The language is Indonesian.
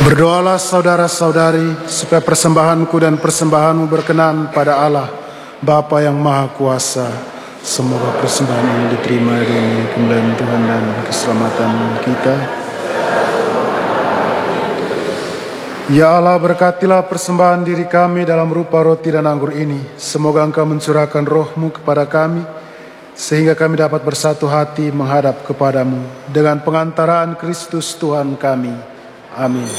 Berdoalah saudara-saudari, supaya persembahanku dan persembahanmu berkenan pada Allah, Bapa yang Maha Kuasa. Semoga persembahan ini diterima demi kemuliaan Tuhan dan keselamatan kita. Ya Allah, berkatilah persembahan diri kami dalam rupa roti dan anggur ini. Semoga Engkau mencurahkan roh-Mu kepada kami, sehingga kami dapat bersatu hati menghadap kepadamu. Dengan pengantaraan Kristus Tuhan kami. Amin.